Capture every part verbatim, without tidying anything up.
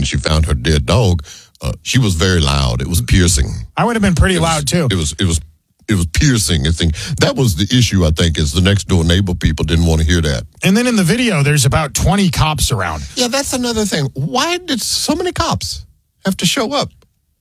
and she found her dead dog, uh, she was very loud. It was piercing. I would have been pretty it loud was, too. It was it was it was piercing. I think that was the issue. I think is the next door neighbor people didn't want to hear that. And then in the video, there's about twenty cops around. Yeah, that's another thing. Why did so many cops have to show up?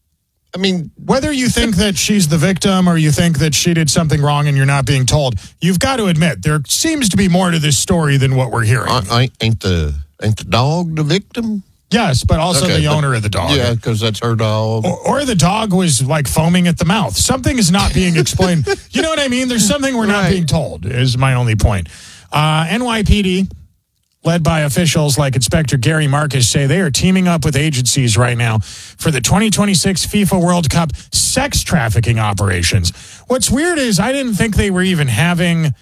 I mean, whether you think that she's the victim or you think that she did something wrong and you're not being told, you've got to admit there seems to be more to this story than what we're hearing. I, I, ain't the ain't the dog the victim? Yes, but also okay, the but, owner of the dog. Yeah, because that's her dog. Or, or the dog was like foaming at the mouth. Something is not being explained. You know what I mean? There's something we're not right. being told, is my only point. Uh, N Y P D, led by officials like Inspector Gary Marcus, say they are teaming up with agencies right now for the twenty twenty-six FIFA World Cup sex trafficking operations. What's weird is I didn't think they were even having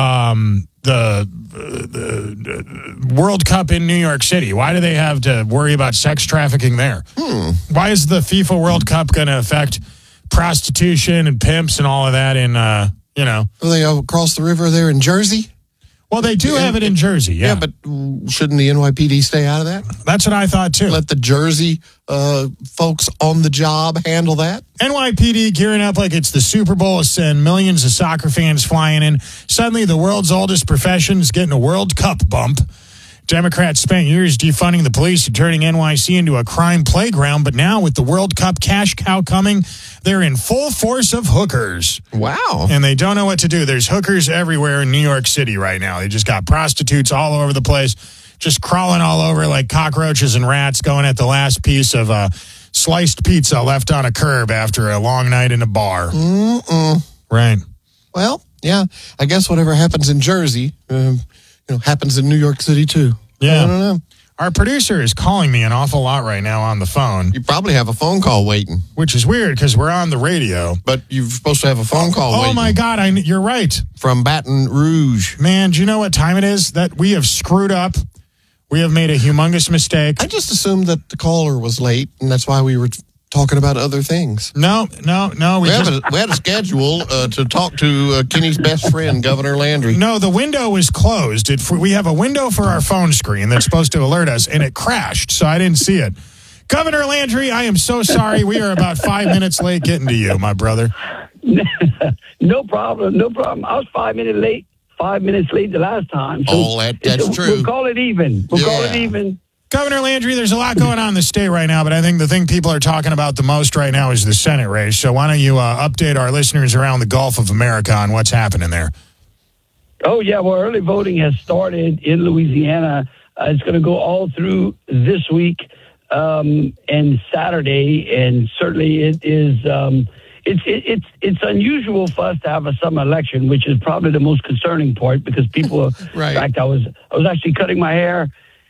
um, the, the, the World Cup in New York City. Why do they have to worry about sex trafficking there? Hmm. Why is the FIFA World Cup going to affect prostitution and pimps and all of that in, uh, you know? Are they across the river there in Jersey? Well, they do have it in Jersey, yeah. Yeah, but shouldn't the N Y P D stay out of that? That's what I thought, too. Let the Jersey uh, folks on the job handle that? N Y P D gearing up like it's the Super Bowl and millions of soccer fans flying in. Suddenly, the world's oldest profession is getting a World Cup bump. Democrats spent years defunding the police and turning N Y C into a crime playground, but now with the World Cup cash cow coming, they're in full force of hookers. Wow. And they don't know what to do. There's hookers everywhere in New York City right now. They just got prostitutes all over the place, just crawling all over like cockroaches and rats, going at the last piece of uh, sliced pizza left on a curb after a long night in a bar. Mm-mm. Right. Well, yeah, I guess whatever happens in Jersey, um, you know, happens in New York City, too. Yeah. I don't know. Our producer is calling me an awful lot right now on the phone. You probably have a phone call waiting. Which is weird because we're on the radio. But you're supposed to have a phone call oh, waiting. Oh, my God. I, you're right. From Baton Rouge. Man, do you know what time it is? That we have screwed up. We have made a humongous mistake. I just assumed that the caller was late, and that's why we were talking about other things. No, no, no. We, We, have just, a, we had a schedule uh, to talk to uh, Kenny's best friend, Governor Landry. No, the window is closed. It, we have a window for our phone screen that's supposed to alert us, and it crashed, so I didn't see it. Governor Landry, I am so sorry. We are about five minutes late getting to you, my brother. No problem, no problem. I was five minutes late, five minutes late the last time. So oh, that, that's true. We'll call it even. We'll yeah. call it even. Governor Landry, there's a lot going on in the state right now, but I think the thing people are talking about the most right now is the Senate race. So why don't you uh, update our listeners around the Gulf of America on what's happening there? Oh, yeah. Well, early voting has started in Louisiana. Uh, it's going to go all through this week um, and Saturday, and certainly it is. Um, it's it, it's it's unusual for us to have a summer election, which is probably the most concerning part because people. Right. In fact, I was I was actually cutting my hair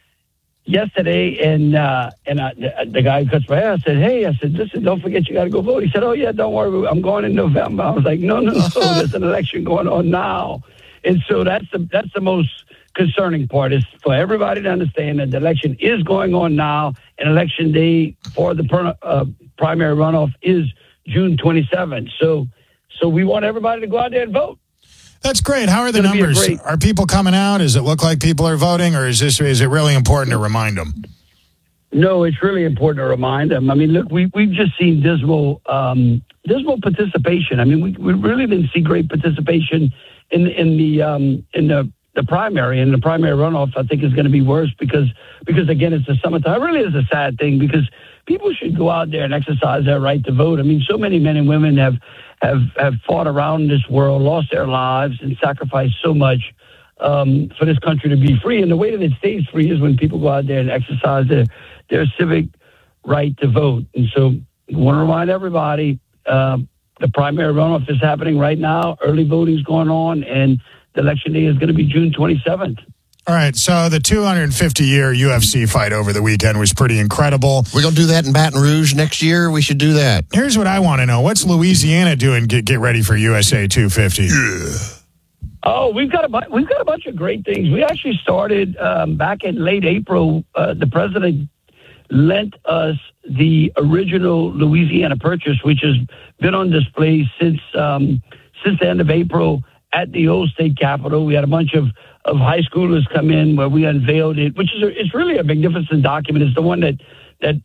yesterday, and uh, and I, the, the guy who cuts my hair, I said, "Hey," I said, "Listen, don't forget you got to go vote." He said, "Oh yeah, don't worry, I'm going in November." I was like, "No, no, no, there's an election going on now," and so that's the that's the most concerning part is for everybody to understand that the election is going on now, and election day for the per, uh, primary runoff is June twenty-seventh. So, so we want everybody to go out there and vote. That's great. How are the It's numbers? great- Are people coming out? Does it look like people are voting, or is this is it really important to remind them? No, it's really important to remind them. I mean, look, we we've just seen dismal um, dismal participation. I mean, we we really didn't see great participation in in the um, in the the primary and the primary runoff. I think is going to be worse because because again, it's the summertime. It really is a sad thing because people should go out there and exercise their right to vote. I mean, so many men and women have have have fought around this world, lost their lives, and sacrificed so much um, for this country to be free. And the way that it stays free is when people go out there and exercise their their civic right to vote. And so, I want to remind everybody, uh, the primary runoff is happening right now. Early voting is going on, and the election day is going to be June twenty-seventh. All right, so the two hundred fifty year U F C fight over the weekend was pretty incredible. We're going to do that in Baton Rouge next year. We should do that. Here's what I want to know. What's Louisiana doing get get ready for U S A two fifty? Yeah. Oh, we've got a bu- we've got a bunch of great things. We actually started um, back in late April. Uh, the president lent us the original Louisiana Purchase, which has been on display since um, since the end of April at the old state capitol. We had a bunch of, of high schoolers come in where we unveiled it, which is a, it's really a magnificent document. It's the one that that